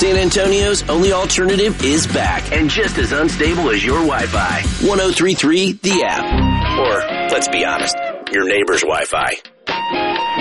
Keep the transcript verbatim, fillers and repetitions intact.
San Antonio's only alternative is back and just as unstable as your Wi-Fi. one oh three point three The App. Or, let's be honest, your neighbor's Wi-Fi.